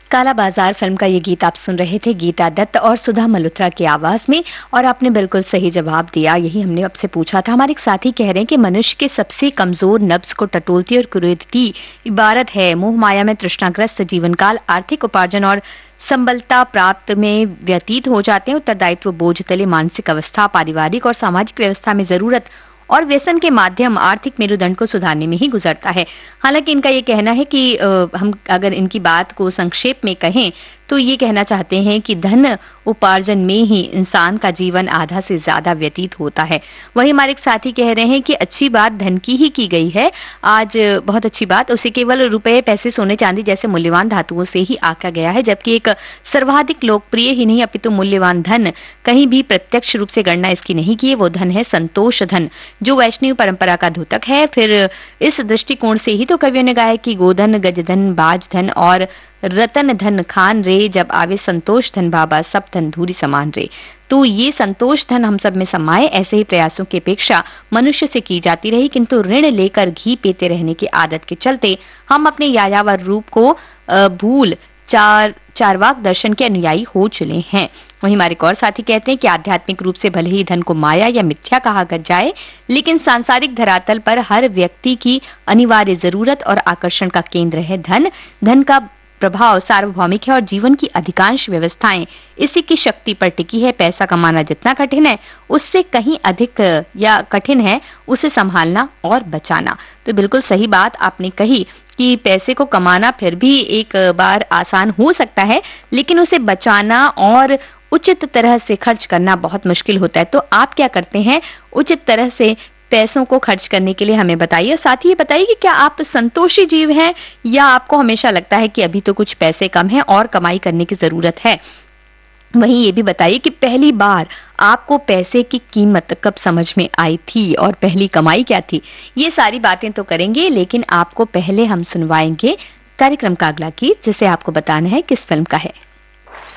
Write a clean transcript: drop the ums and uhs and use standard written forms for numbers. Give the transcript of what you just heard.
काला बाजार फिल्म का ये गीत आप सुन रहे थे गीता दत्त और सुधा मल्होत्रा की आवाज में। और आपने बिल्कुल सही जवाब दिया। यही हमने आपसे पूछा था। हमारे एक साथी कह रहे हैं कि मनुष्य के सबसे कमजोर नब्ज को टटोलती और कुरीदती इबारत है मोह माया में तृष्णाग्रस्त जीवन काल, आर्थिक उपार्जन और संबलता प्राप्त में व्यतीत हो जाते हैं। उत्तरदायित्व बोझ तले मानसिक अवस्था, पारिवारिक और सामाजिक व्यवस्था में जरूरत और व्यसन के माध्यम आर्थिक मेरुदंड को सुधारने में ही गुजरता है। हालांकि इनका ये कहना है कि हम अगर इनकी बात को संक्षेप में कहें तो ये कहना चाहते हैं कि धन उपार्जन में ही इंसान का जीवन आधा से ज्यादा व्यतीत होता है। वही हमारे एक साथी कह रहे हैं कि अच्छी बात धन की ही की गई है आज, बहुत अच्छी बात। उसे केवल रुपए, पैसे, सोने चांदी जैसे मूल्यवान धातुओं से ही आंका गया है, जबकि एक सर्वाधिक लोकप्रिय ही नहीं अपितु मूल्यवान धन, कहीं भी प्रत्यक्ष रूप से गणना इसकी नहीं की है, वो धन है संतोष धन, जो वैष्णव परंपरा का द्योतक है। फिर इस दृष्टिकोण से ही तो कवियों ने गाया कि गोधन, गजधन, बाज धन और रतन धन खान रे, जब आवे संतोष धन बाबा, सब धन धूरी समान रे। तो ये संतोष धन हम सब में समाये, ऐसे ही प्रयासों की अपेक्षा मनुष्य से की जाती रही, किंतु ऋण लेकर घी पीते रहने की आदत के चलते हम अपने यायावर रूप को भूल चारवाक दर्शन के अनुयायी हो चले हैं। वहीं हमारे और साथी कहते हैं कि आध्यात्मिक रूप से भले ही धन को माया या मिथ्या कहा जाए, लेकिन सांसारिक धरातल पर हर व्यक्ति की अनिवार्य जरूरत और आकर्षण का केंद्र है धन। धन का प्रभाव सार्वभौमिक है और जीवन की अधिकांश व्यवस्थाएं इसी की शक्ति पर टिकी है। पैसा कमाना जितना कठिन है उससे कहीं अधिक या कठिन है उसे संभालना और बचाना। तो बिल्कुल सही बात आपने कही कि पैसे को कमाना फिर भी एक बार आसान हो सकता है, लेकिन उसे बचाना और उचित तरह से खर्च करना बहुत मुश्किल होता है। तो आप क्या करते हैं उचित तरह से पैसों को खर्च करने के लिए, हमें बताइए। साथ ही ये बताइए कि क्या आप संतोषी जीव हैं या आपको हमेशा लगता है कि अभी तो कुछ पैसे कम हैं और कमाई करने की जरूरत है। वहीं ये भी बताइए कि पहली बार आपको पैसे की कीमत कब समझ में आई थी और पहली कमाई क्या थी। ये सारी बातें तो करेंगे, लेकिन आपको पहले हम सुनवाएंगे कार्यक्रम का अगला गीत, जिसे आपको बताना है किस फिल्म का है।